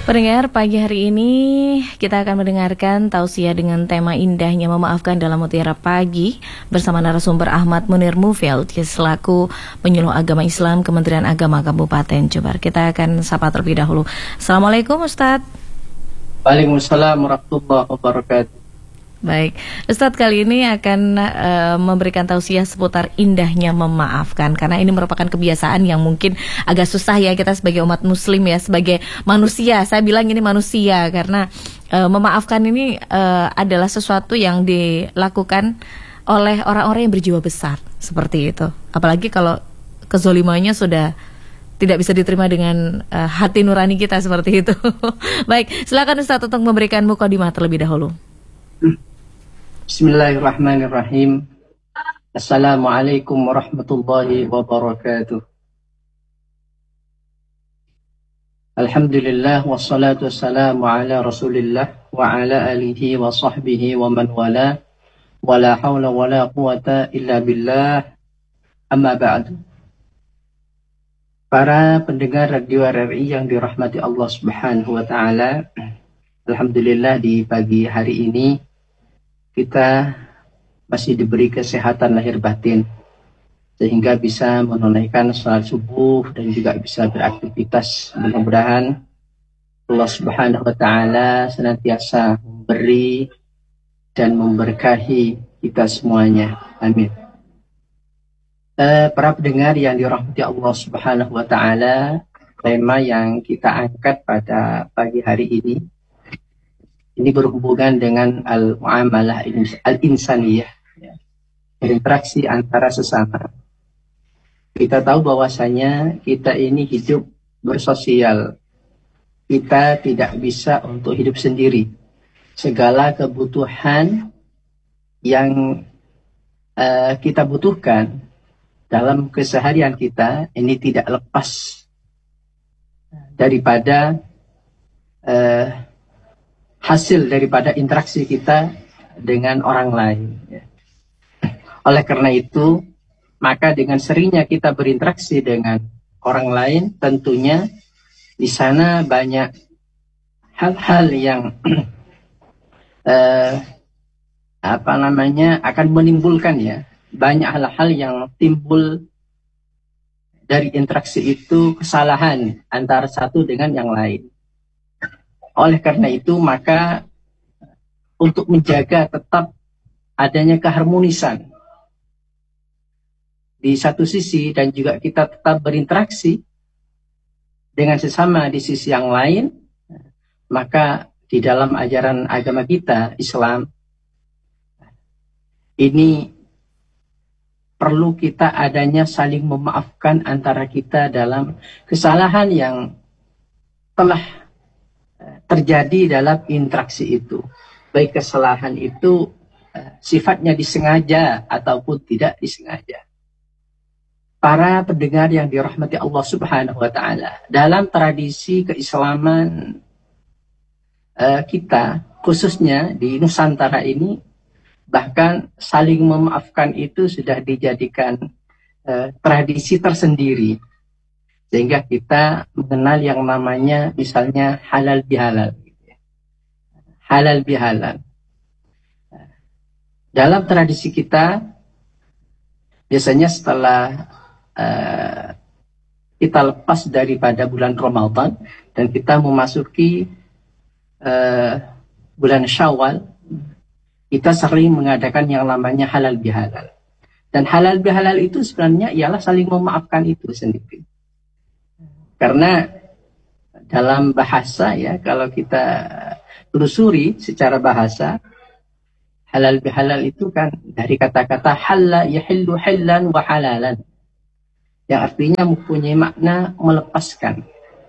Pendengar, pagi hari ini kita akan mendengarkan tausiah dengan tema indahnya memaafkan dalam mutiara pagi bersama narasumber Ahmad Munir Mufeld selaku penyuluh agama Islam Kementerian Agama Kabupaten Jobar. Kita akan sapa terlebih dahulu. Assalamualaikum Ustadz. Waalaikumsalam warahmatullahi wabarakatuh. Baik, Ustadz kali ini akan memberikan tausiah seputar indahnya memaafkan. Karena ini merupakan kebiasaan yang mungkin agak susah ya kita sebagai umat muslim ya, sebagai manusia. Saya bilang ini manusia karena memaafkan ini adalah sesuatu yang dilakukan oleh orang-orang yang berjiwa besar. Seperti itu. Apalagi kalau kezolimannya sudah tidak bisa diterima dengan hati nurani kita seperti itu. Baik, silakan Ustadz untuk memberikan mukadimah terlebih dahulu. Bismillahirrahmanirrahim. Assalamualaikum warahmatullahi wabarakatuh. Alhamdulillah wassalatu wassalamu ala Rasulillah wa ala alihi wa sahbihi wa man wala wa la hawla wa la quwata illa billah. Amma ba'du. Para pendengar Radio RRI yang dirahmati Allah Subhanahu wa taala, alhamdulillah di pagi hari ini kita masih diberi kesehatan lahir batin sehingga bisa menunaikan salat subuh dan juga bisa beraktivitas. Mudah-mudahan Allah Subhanahu wa taala senantiasa memberi dan memberkahi kita semuanya. Amin. Para pendengar yang dirahmati Allah Subhanahu wa taala, tema yang kita angkat pada pagi hari ini berhubungan dengan al-muamalah al-insaniyah, berinteraksi antara sesama. Kita tahu bahwasanya kita ini hidup bersosial. Kita tidak bisa untuk hidup sendiri. Segala kebutuhan yang kita butuhkan dalam keseharian kita ini tidak lepas daripada hasil daripada interaksi kita dengan orang lain. Oleh karena itu, maka dengan seringnya kita berinteraksi dengan orang lain, tentunya di sana banyak hal-hal yang akan menimbulkan ya, banyak hal-hal yang timbul dari interaksi itu, kesalahan antara satu dengan yang lain. Oleh karena itu, maka untuk menjaga tetap adanya keharmonisan di satu sisi dan juga kita tetap berinteraksi dengan sesama di sisi yang lain, maka di dalam ajaran agama kita, Islam, ini perlu kita adanya saling memaafkan antara kita dalam kesalahan yang telah terjadi dalam interaksi itu. Baik kesalahan itu sifatnya disengaja ataupun tidak disengaja. Para pendengar yang dirahmati Allah Subhanahu wa taala, dalam tradisi keislaman kita, khususnya di Nusantara ini, bahkan saling memaafkan itu sudah dijadikan tradisi tersendiri. Sehingga kita mengenal yang namanya misalnya halal bihalal. Halal bihalal. Dalam tradisi kita, biasanya setelah kita lepas daripada bulan Ramadan dan kita memasuki bulan Syawal, kita sering mengadakan yang namanya halal bihalal. Dan halal bihalal itu sebenarnya ialah saling memaafkan itu sendiri. Karena dalam bahasa ya, kalau kita telusuri secara bahasa, halal bihalal itu kan dari kata-kata halla yahillu hillan wa halalan, yang artinya mempunyai makna melepaskan.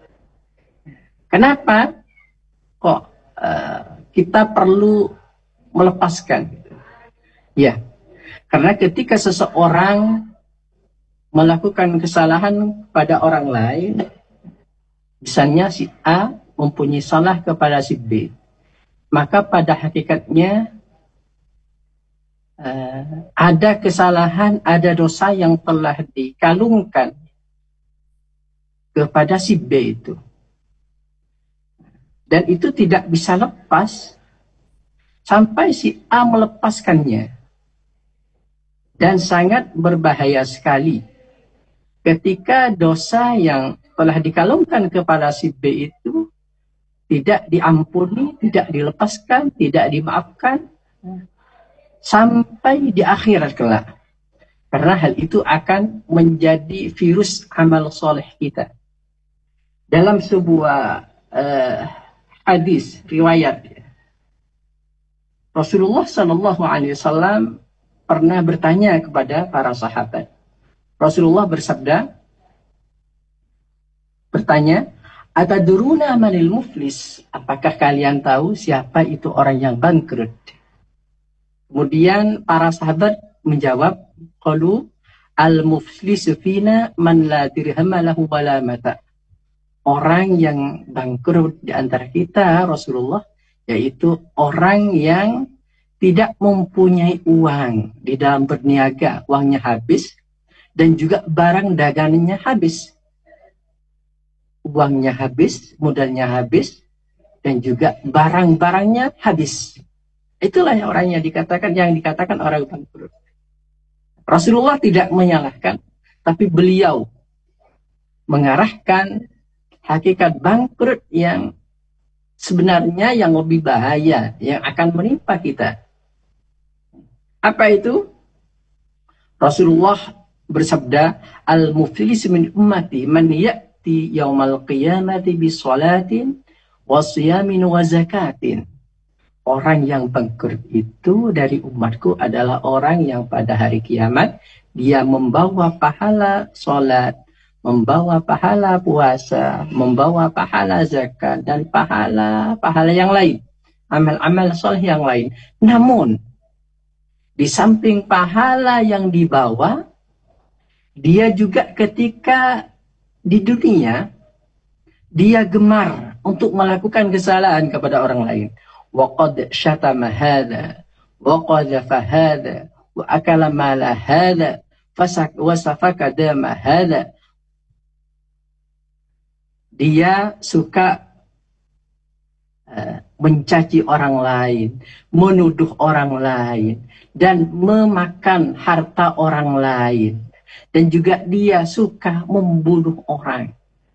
Kenapa kok kita perlu melepaskan? Ya, karena ketika seseorang melakukan kesalahan pada orang lain, misalnya si A mempunyai salah kepada si B, maka pada hakikatnya ada kesalahan, ada dosa yang telah dikalungkan kepada si B itu. Dan itu tidak bisa lepas sampai si A melepaskannya. Dan sangat berbahaya sekali ketika dosa yang telah dikalungkan kepada si B itu tidak diampuni, tidak dilepaskan, tidak dimaafkan sampai di akhirat kelak. Karena hal itu akan menjadi virus amal soleh kita. Dalam sebuah hadis riwayat, Rasulullah Shallallahu Alaihi Wasallam pernah bertanya kepada para sahabat. Rasulullah bertanya, "Atadruna manil muflis?" Apakah kalian tahu siapa itu orang yang bangkrut? Kemudian para sahabat menjawab, "Qalu al-muflisu fina man la dirham lahu wala mata." Orang yang bangkrut di antara kita, Rasulullah, yaitu orang yang tidak mempunyai uang di dalam berniaga, uangnya habis, dan juga barang dagangannya habis. Uangnya habis, modalnya habis, dan juga barang-barangnya habis. Itulah orang yang dikatakan orang bangkrut. Rasulullah tidak menyalahkan, tapi beliau mengarahkan hakikat bangkrut yang sebenarnya yang lebih bahaya, yang akan menimpa kita. Apa itu? Rasulullah bersabda, "Al-muflis min ummati man ya'ti yaumal qiyamati bi salatin wa siyamin wa zakatin." Orang yang bangkrut itu dari umatku adalah orang yang pada hari kiamat dia membawa pahala salat, membawa pahala puasa, membawa pahala zakat, dan pahala yang lain, amal-amal soleh yang lain. Namun di samping pahala yang dibawa, dia juga ketika di dunia dia gemar untuk melakukan kesalahan kepada orang lain. وَقَدْ شَتَمَ هَذَا وَقَذَفَ هَذَا وَأَكَلَ مَالَ هَذَا وَسَفَكَ دَمَ هَذَا. Dia suka mencaci orang lain, menuduh orang lain, dan memakan harta orang lain. Dan juga dia suka membunuh orang.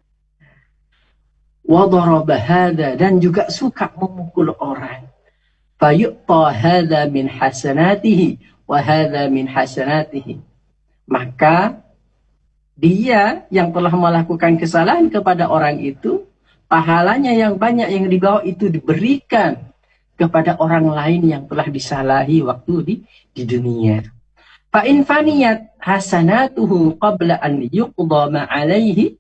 وَضَرَبَ هَذَا, dan juga suka memukul orang. فَيُؤْطَى هَذَا مِنْ حَسَنَاتِهِ وَهَذَا مِنْ حَسَنَاتِهِ. Maka dia yang telah melakukan kesalahan kepada orang itu, pahalanya yang banyak yang dibawa itu diberikan kepada orang lain yang telah disalahi waktu di dunia. فَإِنْ فَنِيَتْ حَسَنَاتُهُ قَبْلَ أَنْ يُقْضَى مَا عَلَيْهِ.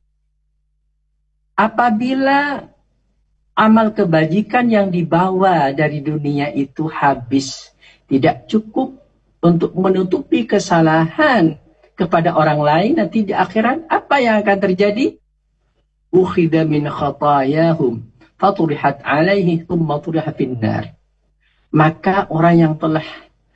Apabila amal kebajikan yang dibawa dari dunia itu habis, tidak cukup untuk menutupi kesalahan kepada orang lain, nanti di akhirat apa yang akan terjadi? Ukhida min khatayahum faturihat alaihi thumma turiha finnar. Maka orang yang telah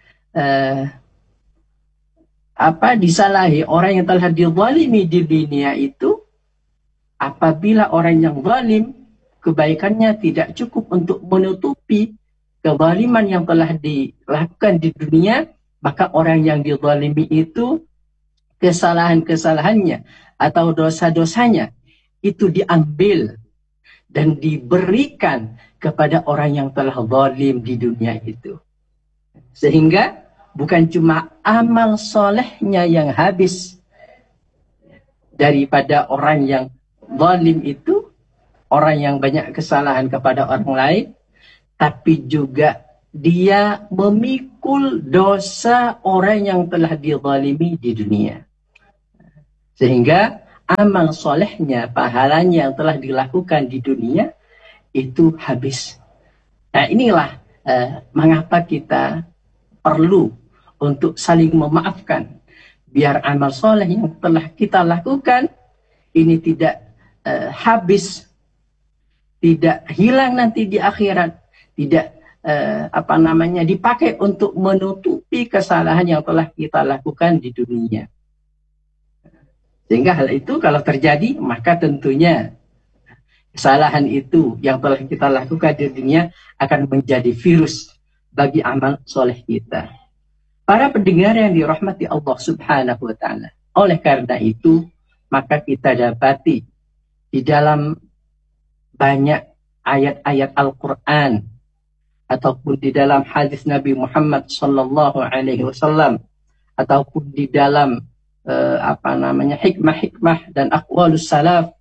disalahi, orang yang telah dizalimi di dunia itu, apabila orang yang zalim, kebaikannya tidak cukup untuk menutupi kezaliman yang telah dilakukan di dunia, maka orang yang dizalimi itu, kesalahan-kesalahannya atau dosa-dosanya itu diambil dan diberikan kepada orang yang telah zalim di dunia itu. Sehingga bukan cuma amal solehnya yang habis daripada orang yang zalim itu, orang yang banyak kesalahan kepada orang lain, tapi juga dia memikul dosa orang yang telah dizalimi di dunia. Sehingga amal solehnya, pahalanya yang telah dilakukan di dunia itu habis. Nah, inilah mengapa kita perlu untuk saling memaafkan, biar amal soleh yang telah kita lakukan ini tidak habis, tidak hilang nanti di akhirat, tidak dipakai untuk menutupi kesalahan yang telah kita lakukan di dunia. Sehingga hal itu kalau terjadi, maka tentunya kesalahan itu yang telah kita lakukan di dunia akan menjadi virus bagi amal soleh kita. Para pendengar yang dirahmati Allah Subhanahu wa Ta'ala. Oleh karena itu, maka kita dapati di dalam banyak ayat-ayat Al-Quran ataupun di dalam hadis Nabi Muhammad Sallallahu Alaihi Wasallam ataupun di dalam hikmah-hikmah dan aqwalus salaf,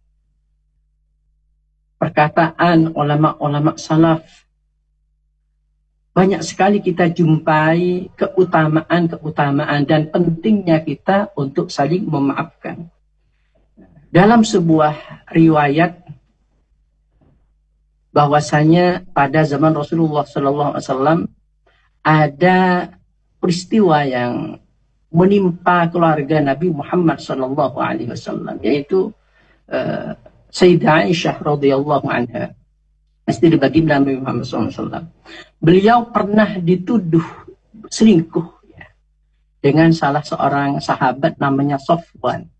perkataan ulama-ulama salaf, banyak sekali kita jumpai keutamaan dan pentingnya kita untuk saling memaafkan. Dalam sebuah riwayat bahwasanya pada zaman Rasulullah SAW ada peristiwa yang menimpa keluarga Nabi Muhammad SAW, yaitu Sayyidah Aisyah radhiyallahu anha, istri baginda Nabi Muhammad SAW. Beliau pernah dituduh selingkuh ya, dengan salah seorang sahabat namanya Safwan.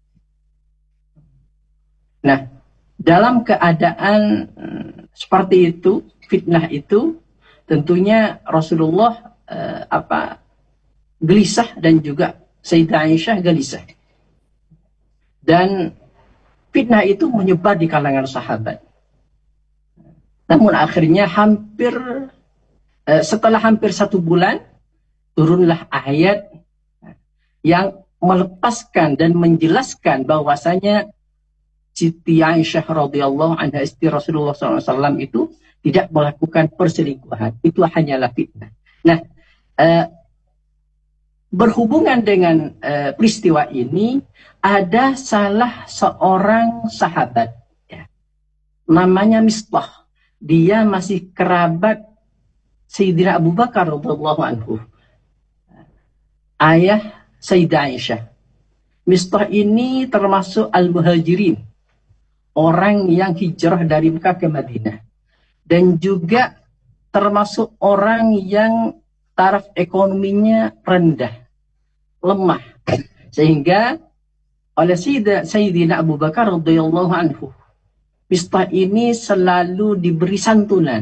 Nah, dalam keadaan seperti itu, fitnah itu, tentunya Rasulullah gelisah dan juga Sayyidah Aisyah gelisah. Dan fitnah itu menyebar di kalangan sahabat. Namun akhirnya setelah hampir 1 bulan, turunlah ayat yang melepaskan dan menjelaskan bahwasanya Siti Aisyah radhiyallahu anha, istri Rasulullah SAW itu tidak melakukan perselingkuhan. Itu hanyalah fitnah. Nah, berhubungan dengan peristiwa ini, ada salah seorang sahabat, ya, namanya Mistah. Dia masih kerabat Sayyidina Abu Bakar radhiyallahu anhu, ayah Sayyidah Aisyah. Mistah ini termasuk Al-Muhajirin, orang yang hijrah dari Mekah ke Madinah, dan juga termasuk orang yang taraf ekonominya rendah, lemah, sehingga oleh Sayyidina Abu Bakar radhiyallahu anhu, Mistah ini selalu diberi santunan,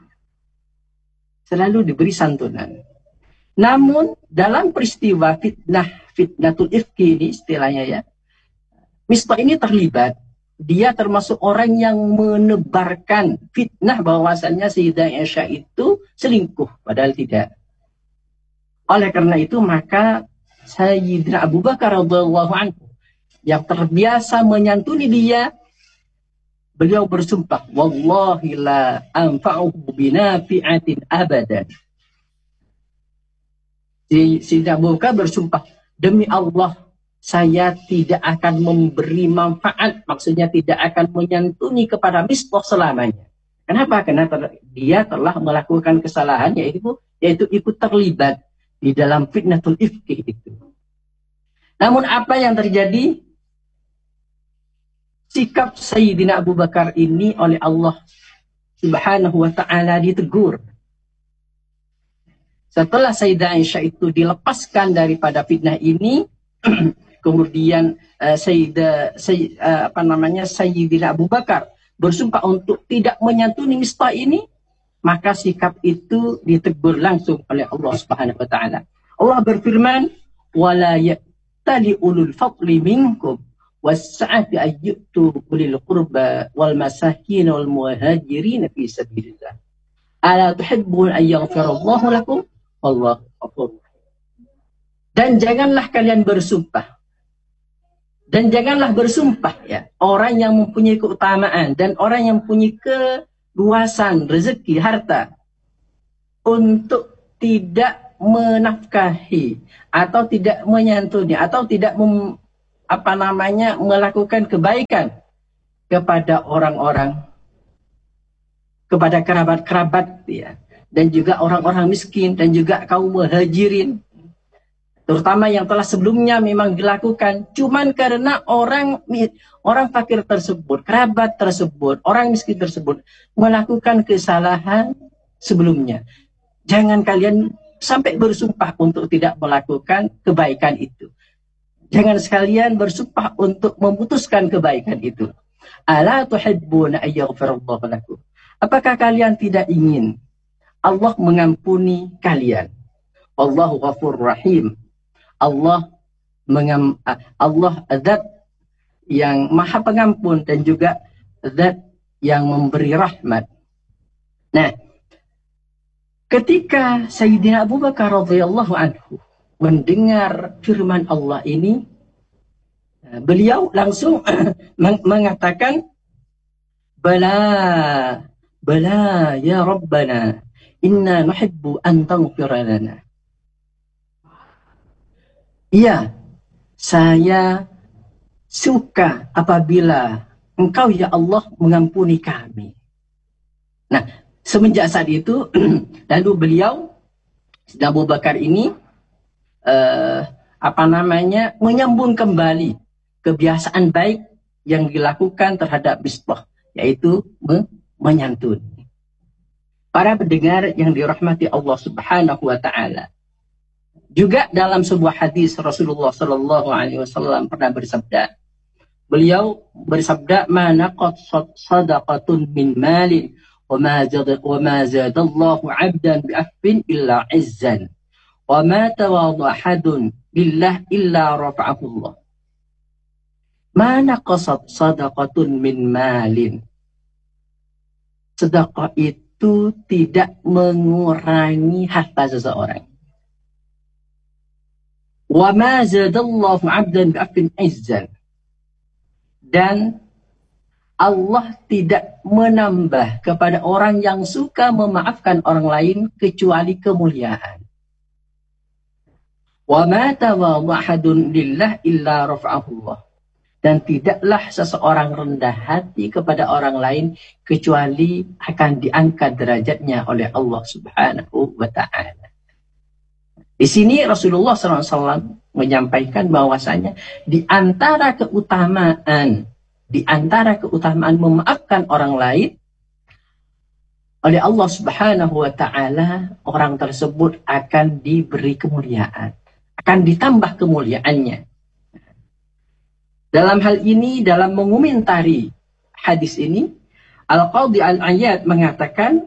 Namun dalam peristiwa fitnatul ifki ini istilahnya ya, Mistah ini terlibat. Dia termasuk orang yang menebarkan fitnah bahwasannya Sayyidah Aisyah itu selingkuh, padahal tidak. Oleh karena itu, maka Sayyidina Abu Bakar radhiyallahu anhu yang terbiasa menyantuni dia, beliau bersumpah, wallahi la anfa'uhu binafi'atin abadan. Sayyidina Abu Bakar bersumpah, demi Allah, saya tidak akan memberi manfaat, maksudnya tidak akan menyantuni kepada Mistah selamanya. Kenapa? Karena dia telah melakukan kesalahan, yaitu ikut terlibat di dalam fitnatul ifki itu. Namun apa yang terjadi? Sikap Sayyidina Abu Bakar ini oleh Allah Subhanahu wa Ta'ala ditegur. Setelah Sayyidah Aisyah itu dilepaskan daripada fitnah ini, kemudian Sayyidina Abu Bakar bersumpah untuk tidak menyantuni Mistah ini, maka sikap itu ditegur langsung oleh Allah Subhanahu wa Ta'ala. Allah berfirman, wala ya'tali ulul fadli minkum was-sa'ati ayyutu ulil qurba wal masakin wal muhajirin fi sabilillah. Ala tuhibbun an yaghfirallahu lakum wallahu ghafurur rahim. Dan janganlah kalian bersumpah. Dan janganlah bersumpah ya, orang yang mempunyai keutamaan dan orang yang mempunyai keluasan rezeki harta untuk tidak menafkahi atau tidak menyantuni atau tidak melakukan kebaikan kepada orang-orang, kepada kerabat-kerabat ya, dan juga orang-orang miskin dan juga kaum muhajirin, terutama yang telah sebelumnya memang dilakukan, cuman karena orang fakir tersebut, kerabat tersebut, orang miskin tersebut melakukan kesalahan sebelumnya. Jangan kalian sampai bersumpah untuk tidak melakukan kebaikan itu. Jangan sekalian bersumpah untuk memutuskan kebaikan itu. Ala tuhibbuna ayyaghfirallahu lakum. Apakah kalian tidak ingin Allah mengampuni kalian? Allahu Ghafur Rahim. Allah Allah zat yang maha pengampun dan juga zat yang memberi rahmat. Nah, ketika Sayyidina Abu Bakar radhiyallahu anhu mendengar firman Allah ini, beliau langsung mengatakan, Bala, bala ya Rabbana, inna nuhibbu an taghfira lana. Iya, saya suka apabila Engkau ya Allah mengampuni kami. Nah, semenjak saat itu, lalu beliau, Abu Bakar ini, menyambung kembali kebiasaan baik yang dilakukan terhadap Misbah, yaitu menyantun. Para pendengar yang dirahmati Allah Subhanahu wa Ta'ala. Juga dalam sebuah hadis Rasulullah Sallallahu Alaihi Wasallam pernah bersabda, beliau bersabda, "Ma naqat sadaqatun min malin, wa ma zadallahu 'abdan bi'afwin illa 'izzan, wa ma tawadha ahadun billah illa rafa'ahu Allah." Ma naqasat sadaqatun min malin. Sedekah itu tidak mengurangi harta seseorang. Wa ma zadallahu 'abdan bi'afwin 'izzan. Dan Allah tidak menambah kepada orang yang suka memaafkan orang lain kecuali kemuliaan. Wa ma tawadha ahadun lillah illa rafa'ahu Allah. Dan tidaklah seseorang rendah hati kepada orang lain kecuali akan diangkat derajatnya oleh Allah Subhanahu wa Ta'ala. Di sini Rasulullah SAW menyampaikan bahwasanya di antara keutamaan memaafkan orang lain oleh Allah Subhanahu wa Ta'ala, orang tersebut akan diberi kemuliaan, akan ditambah kemuliaannya. Dalam hal ini, dalam mengomentari hadis ini, Al-Qadhi Al-Iyad mengatakan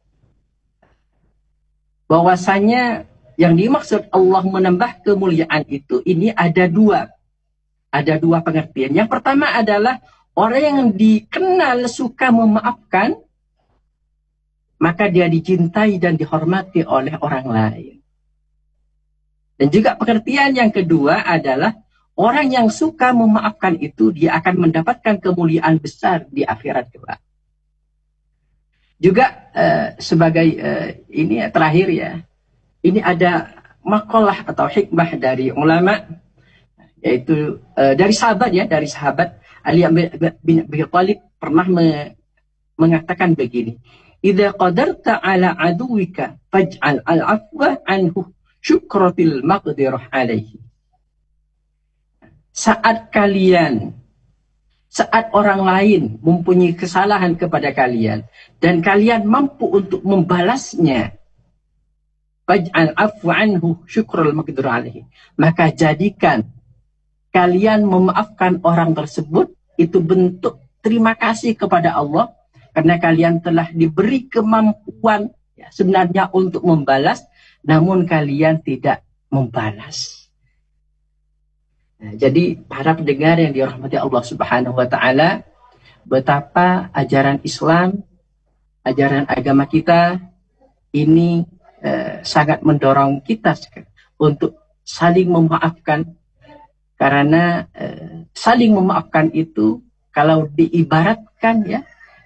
bahwasanya yang dimaksud Allah menambah kemuliaan itu, ini ada dua pengertian. Yang pertama adalah orang yang dikenal suka memaafkan, maka dia dicintai dan dihormati oleh orang lain. Dan juga pengertian yang kedua adalah orang yang suka memaafkan itu, dia akan mendapatkan kemuliaan besar di akhirat kelak. Juga sebagai ini terakhir ya, ini ada makalah atau hikmah dari ulama, yaitu dari sahabat Ali bin Abi Thalib pernah mengatakan begini, "Idza qadarta ala aduwika faj'al al-'afwa anhu syukratil maqdirah alaihi." Saat orang lain mempunyai kesalahan kepada kalian dan kalian mampu untuk membalasnya, faj'al afwa anhu syukrul maqdur alaihi, maka jadikan kalian memaafkan orang tersebut itu bentuk terima kasih kepada Allah karena kalian telah diberi kemampuan ya, sebenarnya untuk membalas, namun kalian tidak membalas. Nah, jadi para pendengar yang dirahmati Allah Subhanahu wa Ta'ala, betapa ajaran Islam, ajaran agama kita ini sangat mendorong kita untuk saling memaafkan, karena saling memaafkan itu kalau diibaratkan ya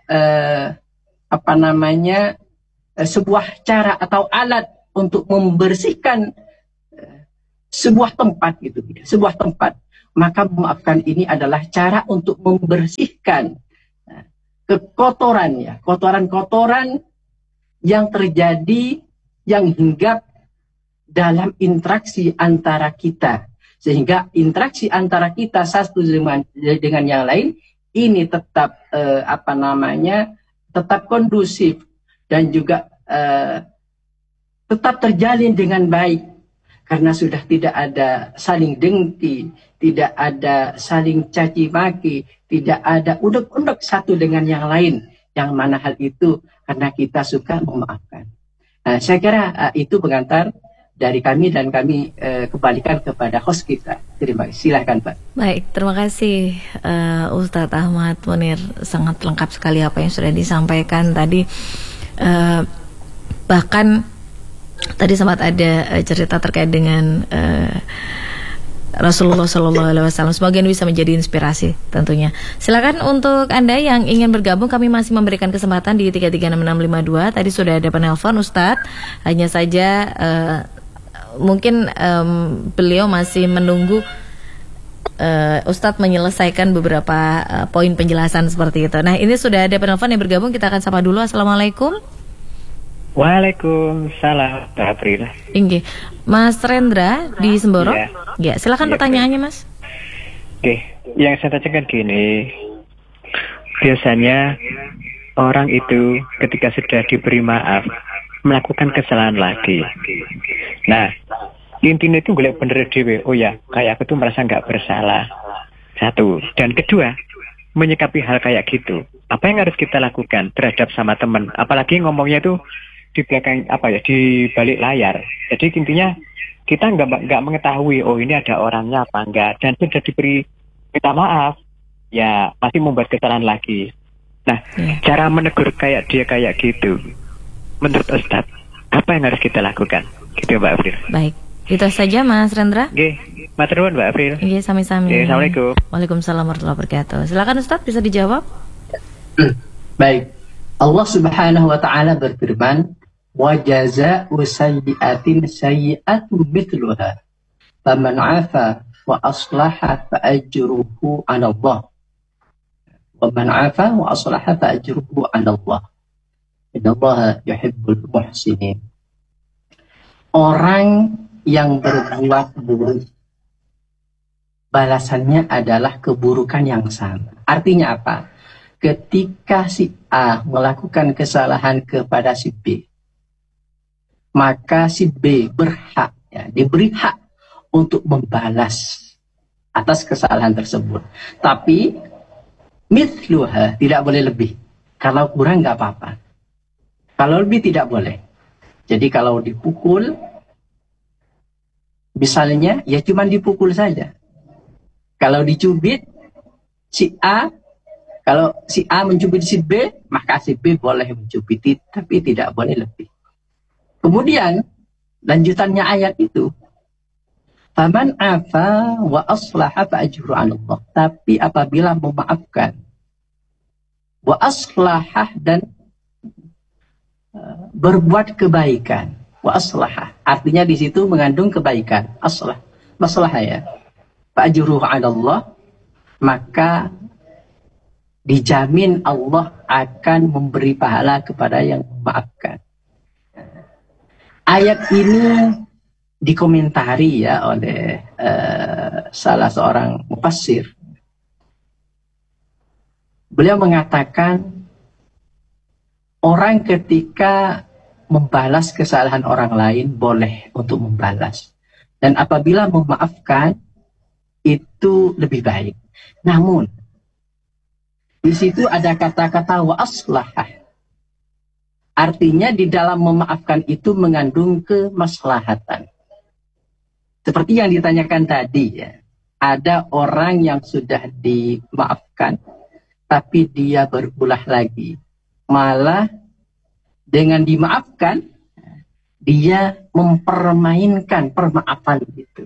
sebuah cara atau alat untuk membersihkan sebuah tempat gitu, sebuah tempat, maka memaafkan ini adalah cara untuk membersihkan kekotoran ya, kotoran-kotoran yang terjadi, yang hinggap dalam interaksi antara kita, sehingga interaksi antara kita satu dengan yang lain ini tetap tetap kondusif dan juga tetap terjalin dengan baik, karena sudah tidak ada saling dengki, tidak ada saling caci maki, Tidak ada unek-unek satu dengan yang lain. Yang mana hal itu karena kita suka memaafkan. Nah, saya kira itu pengantar dari kami dan kami kembalikan kepada host kita. Terima kasih. Silahkan Pak. Baik, terima kasih Ustadz Ahmad Munir. Sangat lengkap sekali apa yang sudah disampaikan tadi. Bahkan tadi sempat ada cerita terkait dengan Rasulullah SAW. Semoga ini bisa menjadi inspirasi tentunya. Silakan untuk Anda yang ingin bergabung, kami masih memberikan kesempatan di 3366552. Tadi sudah ada penelpon Ustadz. Hanya saja mungkin beliau masih menunggu Ustadz menyelesaikan beberapa poin penjelasan seperti itu. Nah, ini sudah ada penelpon yang bergabung. Kita akan sapa dulu. Assalamualaikum. Waalaikumsalam, Pak April. Inggih, Mas Rendra di Semboro. Ya, silakan pertanyaannya, Mas. Oke, yang saya tanyakan gini, biasanya orang itu ketika sudah diberi maaf melakukan kesalahan lagi. Nah, intinya itu boleh bener dewe. Oh ya, kayak aku tuh merasa nggak bersalah. Satu, dan kedua, menyikapi hal kayak gitu. Apa yang harus kita lakukan terhadap sama teman? Apalagi ngomongnya tuh di belakang di balik layar. Jadi intinya kita nggak mengetahui oh ini ada orangnya apa enggak, dan sudah diberi minta maaf ya masih membuat kesalahan lagi. Nah, cara menegur kayak dia kayak gitu menurut Ustadz apa yang harus kita lakukan? Gitu Mbak April. Baik, itu saja Mas Rendra. Oke, matur nuwun Mbak April. Iya, sami-sami. Assalamualaikum. Waalaikumsalam warahmatullahi wabarakatuh. Silakan Ustadz, bisa dijawab. Baik, Allah Subhanahu wa taala berfirman, wa jazaa'u sayyi'atin sayyi'atun mithluha faman 'afa wa aslaha fa ajruhu 'ala Allah wa man 'afa wa aslaha fa ajruhu 'ala Allah innallaha yuhibbul muhsinin. Orang yang berbuat buruk balasannya adalah keburukan yang sama. Artinya apa? Ketika si A melakukan kesalahan kepada si B, maka si B berhak, diberi hak untuk membalas atas kesalahan tersebut. Tapi mithluha, tidak boleh lebih. Kalau kurang nggak apa-apa. Kalau lebih tidak boleh. Jadi kalau dipukul, misalnya ya cuma dipukul saja. Kalau dicubit, kalau si A mencubit si B, maka si B boleh mencubiti, tapi tidak boleh lebih. Kemudian lanjutannya ayat itu, faman afa wa aslaha fa ajru 'ala Allah. Tapi apabila memaafkan, wa aslaha dan berbuat kebaikan, wa aslaha artinya di situ mengandung kebaikan, masalah ya. Fa ajru 'ala Allah, maka dijamin Allah akan memberi pahala kepada yang memaafkan. Ayat ini dikomentari ya oleh salah seorang mufassir. Beliau mengatakan orang ketika membalas kesalahan orang lain boleh untuk membalas, dan apabila memaafkan itu lebih baik. Namun di situ ada kata-kata wa aslahah. Artinya di dalam memaafkan itu mengandung kemaslahatan. Seperti yang ditanyakan tadi ya. Ada orang yang sudah dimaafkan, tapi dia berulah lagi. Malah dengan dimaafkan, dia mempermainkan permaafan itu.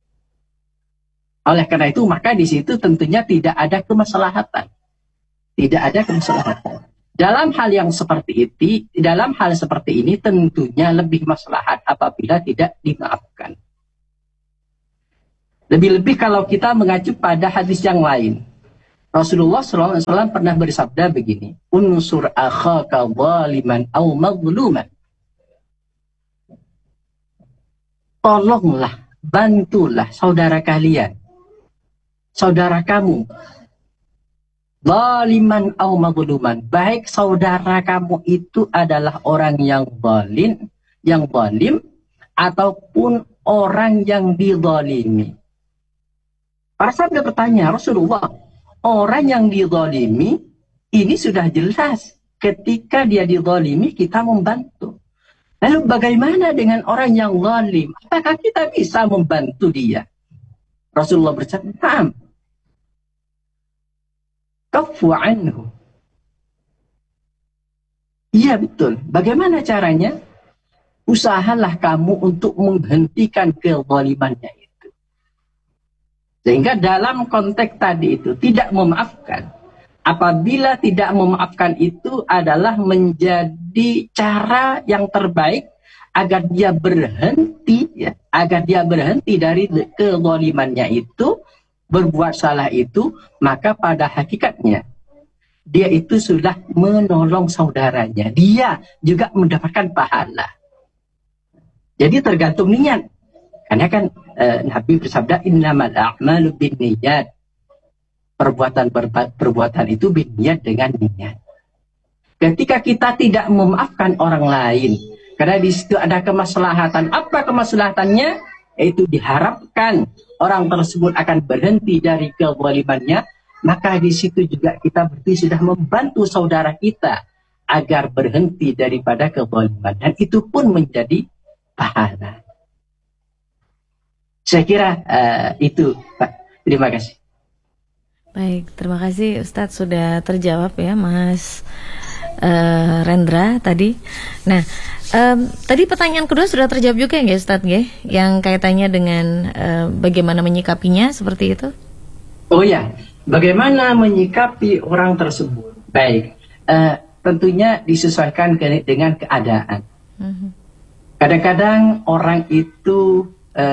Oleh karena itu, maka di situ tentunya tidak ada kemaslahatan. Tidak ada kemaslahatan. Dalam hal seperti ini tentunya lebih maslahat apabila tidak dimaafkan. Lebih-lebih kalau kita mengacu pada hadis yang lain. Rasulullah SAW pernah bersabda begini, unsur akhaka zaliman aw mazluman. Tolonglah, bantulah saudara kalian, saudara kamu, zaliman aw mazluman, baik saudara kamu itu adalah orang yang zalim ataupun orang yang dizalimi. Para sahabat bertanya, Rasulullah, orang yang dizalimi ini sudah jelas. Ketika dia dizalimi kita membantu. Lalu bagaimana dengan orang yang zalim? Apakah kita bisa membantu dia? Rasulullah bersabda, "Na'am. Kaffu anhu." Iya betul. Bagaimana caranya? Usahalah kamu untuk menghentikan kezalimannya itu. Sehingga dalam konteks tadi itu tidak memaafkan. Apabila tidak memaafkan itu adalah menjadi cara yang terbaik agar dia berhenti, ya, agar dia berhenti dari kezalimannya itu, berbuat salah itu, maka pada hakikatnya dia itu sudah menolong saudaranya. Dia juga mendapatkan pahala. Jadi tergantung niat. Karena kan Nabi bersabda, innamal a'malu binniyat. Perbuatan itu berniat dengan niat. Ketika kita tidak memaafkan orang lain, karena di situ ada kemaslahatan. Apa kemaslahatannya? Yaitu diharapkan orang tersebut akan berhenti dari kezalimannya, maka di situ juga kita berarti sudah membantu saudara kita agar berhenti daripada kezaliman, dan itu pun menjadi pahala. Saya kira itu, Pak. Terima kasih. Baik, terima kasih Ustadz sudah terjawab ya Mas Rendra tadi. Nah, tadi pertanyaan kedua sudah terjawab juga ya Ustadz ya, yang kaitannya dengan bagaimana menyikapinya seperti itu. Oh ya, bagaimana menyikapi orang tersebut? Baik, tentunya disesuaikan dengan keadaan. Kadang-kadang orang itu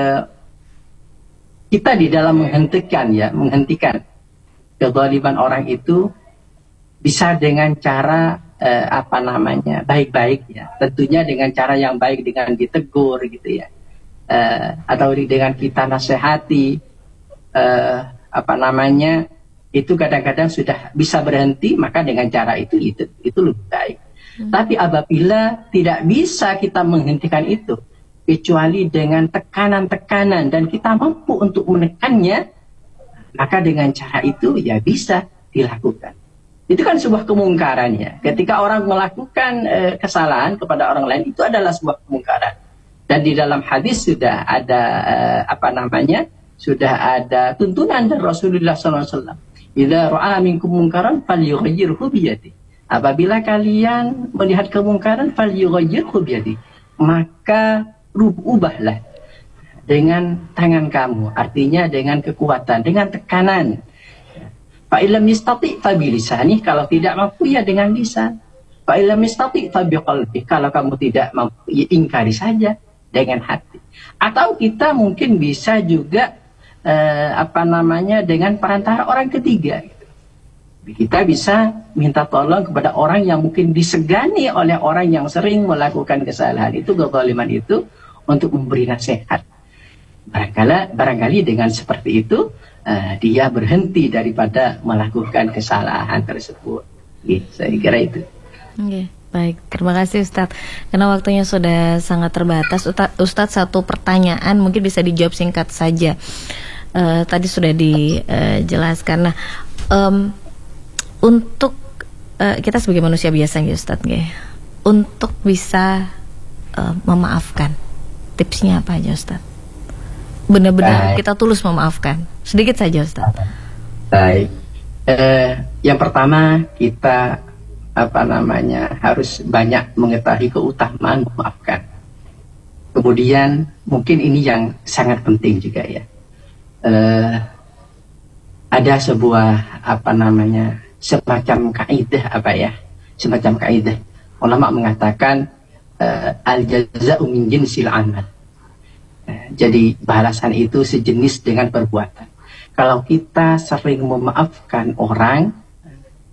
kita di dalam menghentikan kezaliman orang itu bisa dengan cara baik-baik ya. Tentunya dengan cara yang baik, dengan ditegur gitu ya. Atau dengan kita nasihati itu kadang-kadang sudah bisa berhenti, maka dengan cara itu lebih baik. Tapi apabila tidak bisa kita menghentikan itu kecuali dengan tekanan-tekanan dan kita mampu untuk menekannya, maka dengan cara itu ya bisa dilakukan. Itu kan sebuah kemungkaran ya. Ketika orang melakukan kesalahan kepada orang lain, itu adalah sebuah kemungkaran. Dan di dalam hadis sudah ada sudah ada tuntunan dari Rasulullah SAW. Idza ra'a minkum munkaran falyughayyirhu biyadihi. Apabila kalian melihat kemungkaran falyughayyirhu biyadihi, maka ubahlah dengan tangan kamu, artinya dengan kekuatan, dengan tekanan. Fa illam yastati fa bilisani, kalau tidak mampu ya dengan lisan. Fa illam yastati fa biqalbi, kalau kamu tidak mampu ya ingkari saja dengan hati. Atau kita mungkin bisa juga dengan perantara orang ketiga. Kita bisa minta tolong kepada orang yang mungkin disegani oleh orang yang sering melakukan kesalahan itu, kezaliman itu, untuk memberi nasihat. Barangkali dengan seperti itu dia berhenti daripada melakukan kesalahan tersebut. Saya kira itu. Baik, terima kasih Ustadz. Karena waktunya sudah sangat terbatas, Ustadz satu pertanyaan mungkin bisa dijawab singkat saja. Tadi sudah dijelaskan. Nah, untuk kita sebagai manusia biasa ya Ustadz, untuk bisa memaafkan, tipsnya apa aja Ustadz? Benar-benar kita tulus memaafkan. Sedikit saja Ustaz. Baik. Yang pertama kita harus banyak mengetahui keutamaan memaafkan. Kemudian mungkin ini yang sangat penting juga ya. Ada sebuah semacam kaidah. Ulama mengatakan al-jaza'u min jinsil amal. Jadi balasan itu sejenis dengan perbuatan. Kalau kita sering memaafkan orang,